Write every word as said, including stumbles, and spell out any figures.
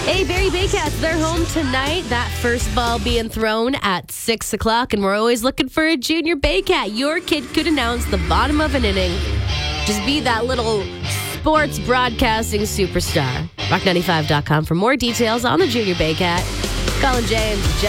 Hey, Barry Baycats, they're home tonight. That first ball being thrown at six o'clock, and we're always looking for a junior Baycat. Your kid could announce the bottom of an inning. Just be that little sports broadcasting superstar. rock ninety-five dot com for more details on the junior Baycat. Colin James.